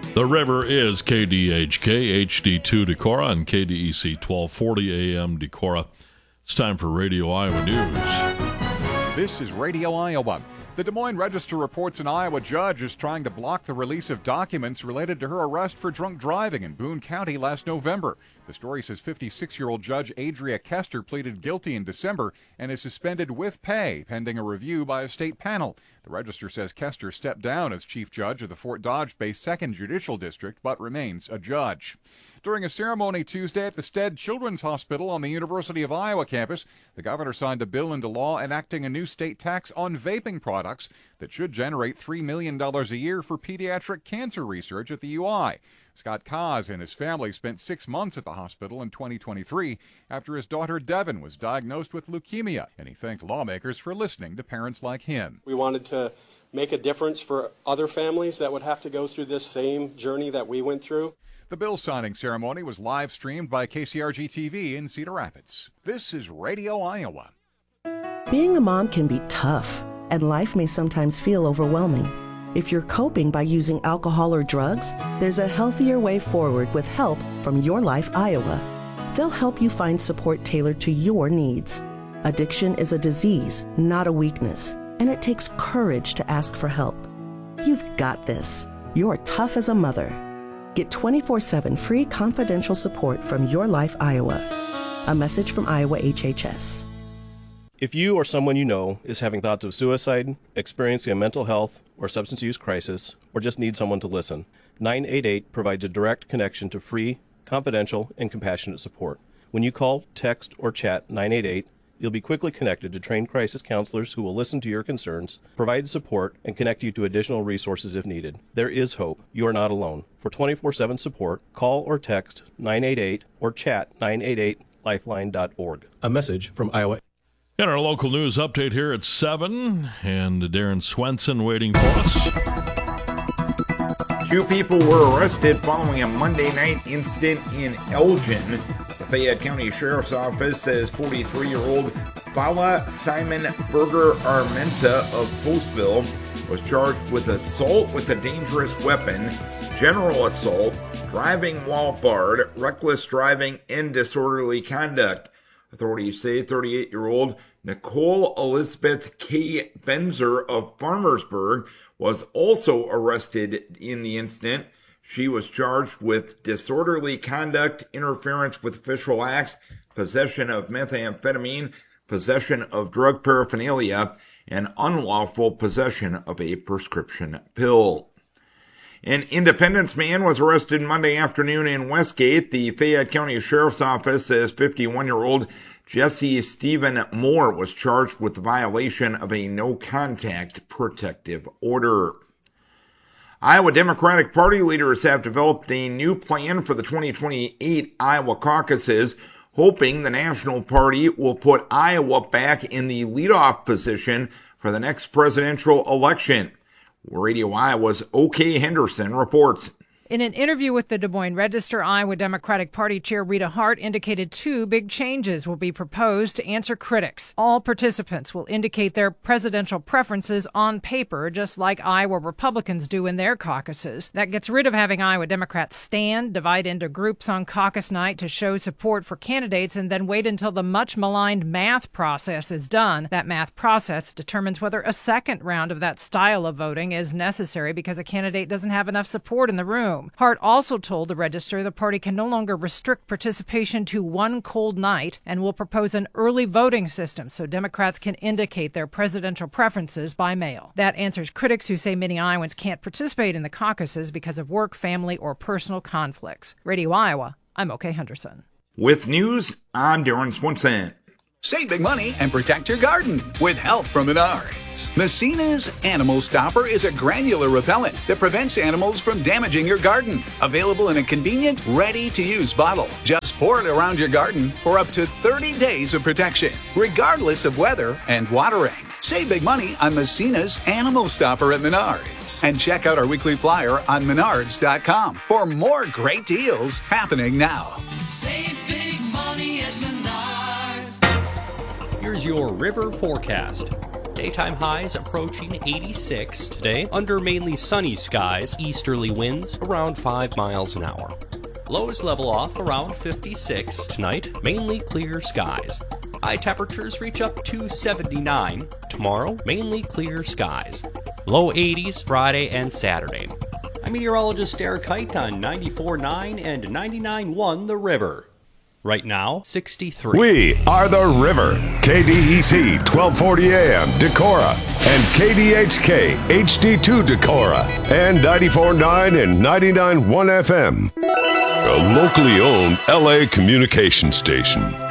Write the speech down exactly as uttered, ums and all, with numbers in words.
The River is K D H K, H D two Decorah, and K D E C twelve forty A M Decorah. It's time for Radio Iowa News. This is Radio Iowa. The Des Moines Register reports an Iowa judge is trying to block the release of documents related to her arrest for drunk driving in Boone County last November. The story says fifty-six-year-old Judge Adria Kester pleaded guilty in December and is suspended with pay pending a review by a state panel. The Register says Kester stepped down as chief judge of the Fort Dodge-based second Judicial District, but remains a judge. During a ceremony Tuesday at the Stead Children's Hospital on the University of Iowa campus, the governor signed a bill into law enacting a new state tax on vaping products that should generate three million dollars a year for pediatric cancer research at the U I. Scott Kaz and his family spent six months at the hospital in twenty twenty-three after his daughter Devin was diagnosed with leukemia, and he thanked lawmakers for listening to parents like him. We wanted to make a difference for other families that would have to go through this same journey that we went through. The bill signing ceremony was live streamed by K C R G T V in Cedar Rapids. This is Radio Iowa. Being a mom can be tough, and life may sometimes feel overwhelming. If you're coping by using alcohol or drugs, there's a healthier way forward with help from Your Life Iowa. They'll help you find support tailored to your needs. Addiction is a disease, not a weakness, and it takes courage to ask for help. You've got this. You're tough as a mother. Get twenty-four seven free confidential support from Your Life Iowa. A message from Iowa H H S. If you or someone you know is having thoughts of suicide, experiencing a mental health or substance use crisis, or just need someone to listen, nine eight eight provides a direct connection to free, confidential, and compassionate support. When you call, text, or chat nine eight eight, you'll be quickly connected to trained crisis counselors who will listen to your concerns, provide support, and connect you to additional resources if needed. There is hope. You are not alone. For twenty-four seven support, call or text nine eight eight or chat nine eight eight lifeline dot org. A message from Iowa. And our local news update here at seven, and Darren Swenson waiting for us. Two people were arrested following a Monday night incident in Elgin. The Fayette County Sheriff's Office says forty-three-year-old Fala Simon Berger Armenta of Postville was charged with assault with a dangerous weapon, general assault, driving while barred, reckless driving, and disorderly conduct. Authorities say thirty-eight-year-old Nicole Elizabeth K. Benzer of Farmersburg was also arrested in the incident. She was charged with disorderly conduct, interference with official acts, possession of methamphetamine, possession of drug paraphernalia, and unlawful possession of a prescription pill. An Independence man was arrested Monday afternoon in Westgate. The Fayette County Sheriff's Office says fifty-one-year-old Jesse Stephen Moore was charged with the violation of a no-contact protective order. Iowa Democratic Party leaders have developed a new plan for the twenty twenty-eight Iowa caucuses, hoping the National Party will put Iowa back in the leadoff position for the next presidential election. Radio Iowa's O K. Henderson reports. In an interview with the Des Moines Register, Iowa Democratic Party Chair Rita Hart indicated two big changes will be proposed to answer critics. All participants will indicate their presidential preferences on paper, just like Iowa Republicans do in their caucuses. That gets rid of having Iowa Democrats stand, divide into groups on caucus night to show support for candidates, and then wait until the much-maligned math process is done. That math process determines whether a second round of that style of voting is necessary because a candidate doesn't have enough support in the room. Hart also told the Register the party can no longer restrict participation to one cold night and will propose an early voting system so Democrats can indicate their presidential preferences by mail. That answers critics who say many Iowans can't participate in the caucuses because of work, family, or personal conflicts. Radio Iowa, I'm O K. Henderson. With news, I'm Darren Swenson. Save big money and protect your garden with help from Menards. Messina's Animal Stopper is a granular repellent that prevents animals from damaging your garden. Available in a convenient, ready-to-use bottle. Just pour it around your garden for up to thirty days of protection, regardless of weather and watering. Save big money on Messina's Animal Stopper at Menards. And check out our weekly flyer on menards dot com for more great deals happening now. Save big money at Menards. Here's your river forecast. Daytime highs approaching eighty-six. Today, under mainly sunny skies, easterly winds around five miles an hour. Lows level off around fifty-six. Tonight, mainly clear skies. High temperatures reach up to seventy-nine. Tomorrow, mainly clear skies. Low eighties Friday and Saturday. I'm meteorologist Eric Height on ninety-four point nine and ninety-nine point one The River. Right now, sixty-three. We are The River. K D E C twelve forty A M Decorah and K D H K H D two Decorah and ninety-four point nine and ninety-nine point one F M. A locally owned L A communication station.